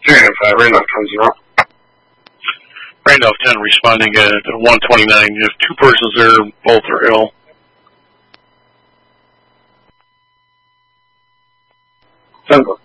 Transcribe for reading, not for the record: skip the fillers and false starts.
305, Randolph 10-0. Randolph 10 responding at 129. You have two persons there, both are ill. Simple.